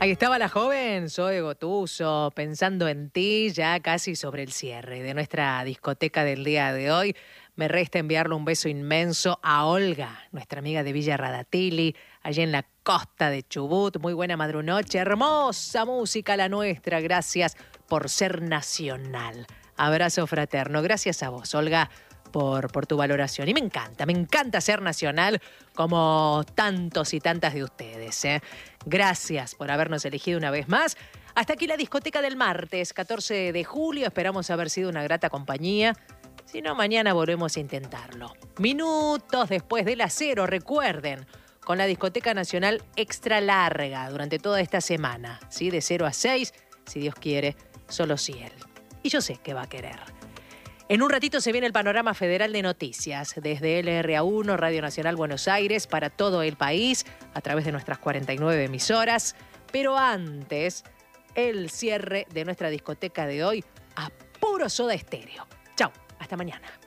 Ahí estaba la joven Zoe Gotuso, pensando en ti, ya casi sobre el cierre de nuestra discoteca del día de hoy. Me resta enviarle un beso inmenso a Olga, nuestra amiga de Villa Radatili, allí en la costa de Chubut. Muy buena madrunoche, hermosa música la nuestra. Gracias por ser nacional. Abrazo fraterno. Gracias a vos, Olga, por tu valoración. Y me encanta ser nacional como tantos y tantas de ustedes, ¿eh? Gracias por habernos elegido una vez más. Hasta aquí la discoteca del martes, 14 de julio. Esperamos haber sido una grata compañía. Si no, mañana volvemos a intentarlo. Minutos después de las 0, recuerden, con la discoteca nacional extra larga durante toda esta semana, ¿sí? De 0 a 6, si Dios quiere, solo si Él. Y yo sé que va a querer. En un ratito se viene el panorama federal de noticias desde LRA1, Radio Nacional Buenos Aires, para todo el país, a través de nuestras 49 emisoras. Pero antes, el cierre de nuestra discoteca de hoy a puro Soda Estéreo. Chau, hasta mañana.